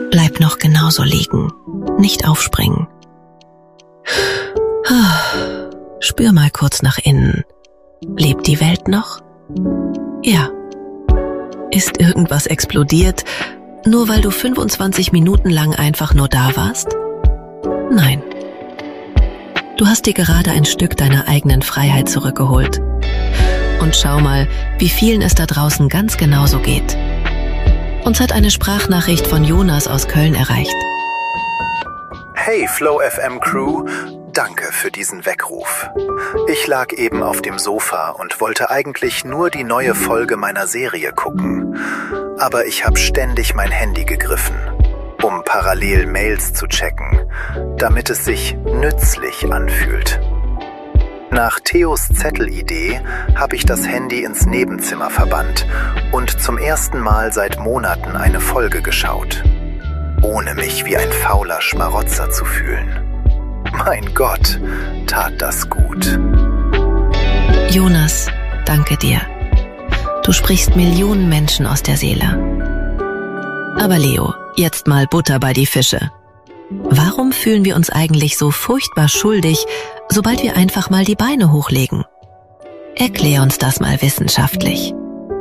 Bleib noch genauso liegen, nicht aufspringen. Spür mal kurz nach innen. Lebt die Welt noch? Ja. Ist irgendwas explodiert, nur weil du 25 Minuten lang einfach nur da warst? Nein. Du hast dir gerade ein Stück deiner eigenen Freiheit zurückgeholt. Und schau mal, wie vielen es da draußen ganz genauso geht. Uns hat eine Sprachnachricht von Jonas aus Köln erreicht. Hey Flow FM Crew, danke für diesen Weckruf. Ich lag eben auf dem Sofa und wollte eigentlich nur die neue Folge meiner Serie gucken. Aber ich habe ständig mein Handy gegriffen, um parallel Mails zu checken, damit es sich nützlich anfühlt. Nach Theos Zettelidee habe ich das Handy ins Nebenzimmer verbannt und zum ersten Mal seit Monaten eine Folge geschaut, ohne mich wie ein fauler Schmarotzer zu fühlen. Mein Gott, tat das gut. Jonas, danke dir. Du sprichst Millionen Menschen aus der Seele. Aber Leo, jetzt mal Butter bei die Fische. Warum fühlen wir uns eigentlich so furchtbar schuldig, sobald wir einfach mal die Beine hochlegen? Erklär uns das mal wissenschaftlich.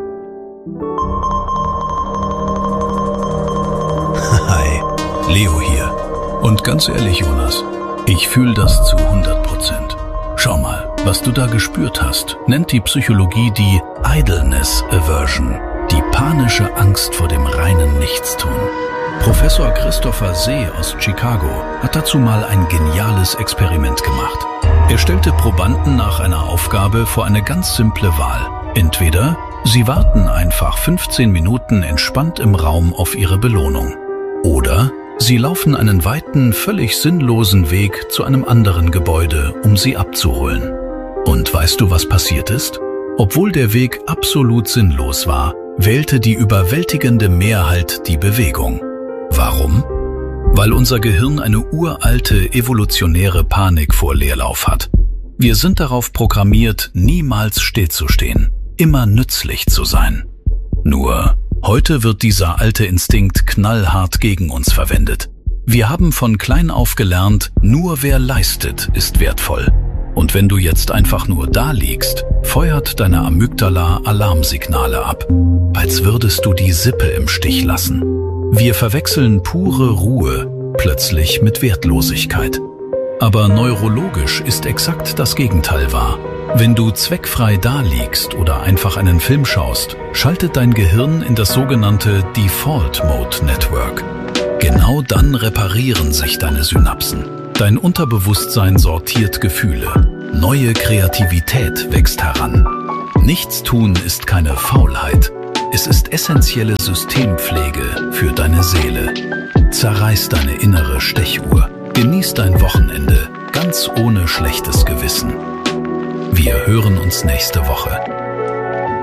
Hi, Leo hier. Und ganz ehrlich, Jonas, ich fühle das zu 100%. Schau mal, was du da gespürt hast, nennt die Psychologie die Idleness Aversion, die panische Angst vor dem reinen Nichtstun. Professor Christopher See aus Chicago hat dazu mal ein geniales Experiment gemacht. Er stellte Probanden nach einer Aufgabe vor eine ganz simple Wahl. Entweder sie warten einfach 15 Minuten entspannt im Raum auf ihre Belohnung. Oder sie laufen einen weiten, völlig sinnlosen Weg zu einem anderen Gebäude, um sie abzuholen. Und weißt du, was passiert ist? Obwohl der Weg absolut sinnlos war, wählte die überwältigende Mehrheit die Bewegung. Warum? Weil unser Gehirn eine uralte evolutionäre Panik vor Leerlauf hat. Wir sind darauf programmiert, niemals stillzustehen, immer nützlich zu sein. Nur, heute wird dieser alte Instinkt knallhart gegen uns verwendet. Wir haben von klein auf gelernt, nur wer leistet, ist wertvoll. Und wenn du jetzt einfach nur da liegst, feuert deine Amygdala Alarmsignale ab, als würdest du die Sippe im Stich lassen. Wir verwechseln pure Ruhe plötzlich mit Wertlosigkeit. Aber neurologisch ist exakt das Gegenteil wahr. Wenn du zweckfrei daliegst oder einfach einen Film schaust, schaltet dein Gehirn in das sogenannte Default Mode Network. Genau dann reparieren sich deine Synapsen. Dein Unterbewusstsein sortiert Gefühle. Neue Kreativität wächst heran. Nichtstun ist keine Faulheit. Es ist essentielle Systempflege für deine Seele. Zerreiß deine innere Stechuhr. Genieß dein Wochenende ganz ohne schlechtes Gewissen. Wir hören uns nächste Woche.